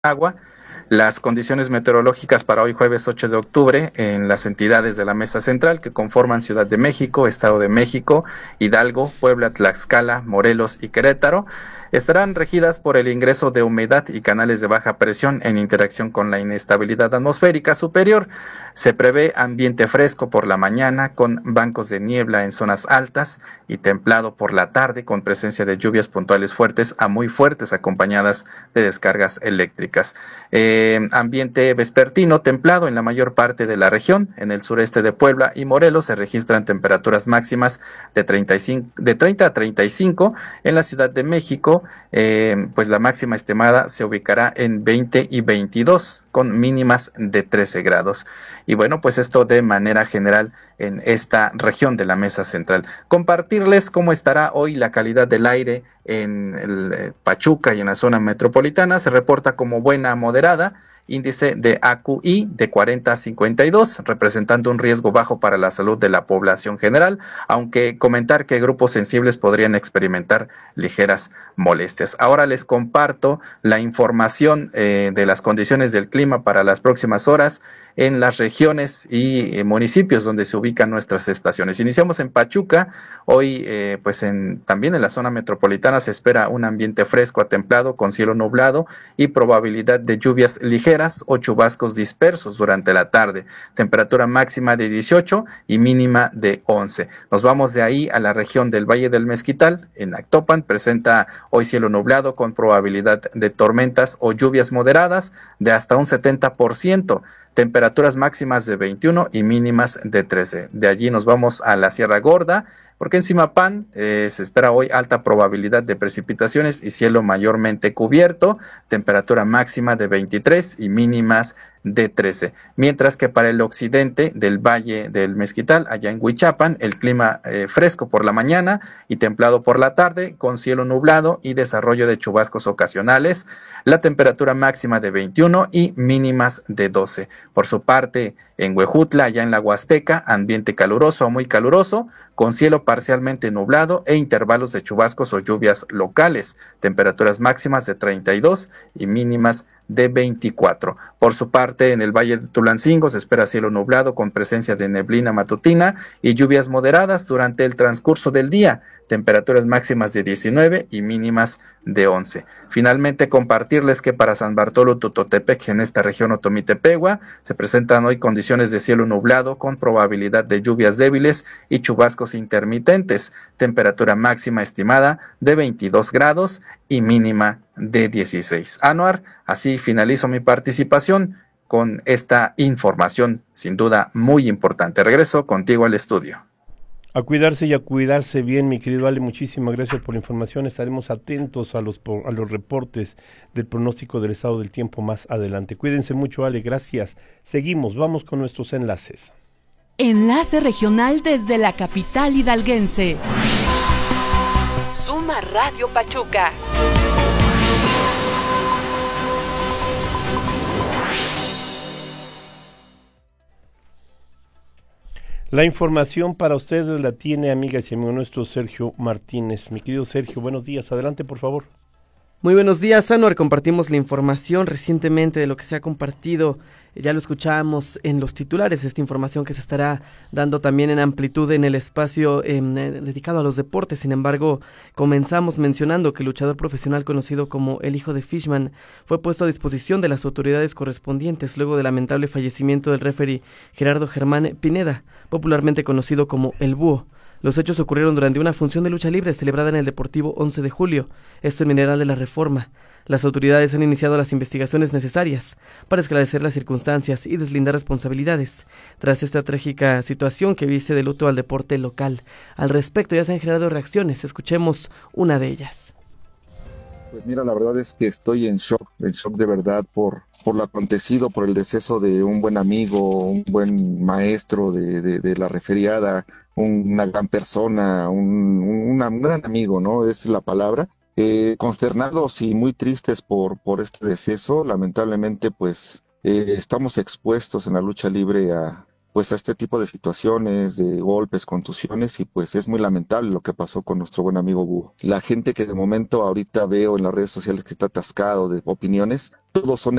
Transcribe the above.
agua. Las condiciones meteorológicas para hoy jueves 8 de octubre en las entidades de la Mesa Central que conforman Ciudad de México, Estado de México, Hidalgo, Puebla, Tlaxcala, Morelos y Querétaro estarán regidas por el ingreso de humedad y canales de baja presión en interacción con la inestabilidad atmosférica superior. Se prevé ambiente fresco por la mañana con bancos de niebla en zonas altas y templado por la tarde con presencia de lluvias puntuales fuertes a muy fuertes acompañadas de descargas eléctricas. Ambiente vespertino templado en la mayor parte de la región. En el sureste de Puebla y Morelos se registran temperaturas máximas de 30 a 35. En la Ciudad de México, pues la máxima estimada se ubicará en 20 y 22, con mínimas de 13 grados. Y bueno, pues esto de manera general en esta región de la Mesa Central. Compartirles cómo estará hoy la calidad del aire en el Pachuca y en la zona metropolitana. Se reporta como buena a moderada, índice de AQI de 40 a 52, representando un riesgo bajo para la salud de la población general, aunque comentar que grupos sensibles podrían experimentar ligeras molestias. Ahora les comparto la información de las condiciones del clima para las próximas horas en las regiones y municipios donde se ubican nuestras estaciones. Iniciamos en Pachuca. Hoy, también en la zona metropolitana se espera un ambiente fresco a templado con cielo nublado y probabilidad de lluvias ligeras o chubascos dispersos durante la tarde. Temperatura máxima de 18 y mínima de 11. Nos vamos de ahí a la región del Valle del Mezquital. En Actopan presenta hoy cielo nublado con probabilidad de tormentas o lluvias moderadas de hasta un 70%. Temperaturas máximas de 21 y mínimas de 13. De allí nos vamos a la Sierra Gorda, porque en Zimapán se espera hoy alta probabilidad de precipitaciones y cielo mayormente cubierto, temperatura máxima de 23 y mínimas de 13. Mientras que para el occidente del Valle del Mezquital, allá en Huichapan, el clima fresco por la mañana y templado por la tarde, con cielo nublado y desarrollo de chubascos ocasionales, la temperatura máxima de 21 y mínimas de 12. Por su parte, en Huejutla, allá en la Huasteca, ambiente caluroso a muy caluroso, con cielo parcialmente nublado e intervalos de chubascos o lluvias locales, temperaturas máximas de 32 y mínimas de 24. Por su parte, en el Valle de Tulancingo se espera cielo nublado con presencia de neblina matutina y lluvias moderadas durante el transcurso del día, temperaturas máximas de 19 y mínimas de 11. Finalmente, compartirles que para San Bartolo Tutotepec, en esta región Otomitepegua, se presentan hoy condiciones de cielo nublado con probabilidad de lluvias débiles y chubascos intermitentes, temperatura máxima estimada de 22 grados y mínima de 16. Anuar, así finalizo mi participación con esta información sin duda muy importante. Regreso contigo al estudio. A cuidarse y a cuidarse bien, mi querido Ale, muchísimas gracias por la información. Estaremos atentos a los reportes del pronóstico del estado del tiempo más adelante. Cuídense mucho, Ale, gracias. Seguimos, vamos con nuestros enlaces. Enlace regional desde la capital hidalguense. Suma Radio Pachuca. La información para ustedes la tiene, amigas y amigos, nuestro Sergio Martínez. Mi querido Sergio, buenos días. Adelante, por favor. Muy buenos días, Anuar. Compartimos la información recientemente de lo que se ha compartido. Ya lo escuchábamos en los titulares, esta información que se estará dando también en amplitud en el espacio dedicado a los deportes. Sin embargo, comenzamos mencionando que el luchador profesional conocido como el hijo de Fishman fue puesto a disposición de las autoridades correspondientes luego del lamentable fallecimiento del referee Gerardo Germán Pineda, popularmente conocido como El Búho. Los hechos ocurrieron durante una función de lucha libre celebrada en el Deportivo 11 de Julio, esto en Mineral de la Reforma. Las autoridades han iniciado las investigaciones necesarias para esclarecer las circunstancias y deslindar responsabilidades tras esta trágica situación que viste de luto al deporte local. Al respecto ya se han generado reacciones, escuchemos una de ellas. Pues mira, la verdad es que estoy en shock de verdad por lo acontecido, por el deceso de un buen amigo, un buen maestro de la referiada, una gran persona, un gran amigo, ¿no? Es la palabra. Consternados y muy tristes por este deceso. Lamentablemente, pues estamos expuestos en la lucha libre a pues a este tipo de situaciones, de golpes, contusiones, y pues es muy lamentable lo que pasó con nuestro buen amigo Búho. La gente que de momento ahorita veo en las redes sociales que está atascado de opiniones, todos son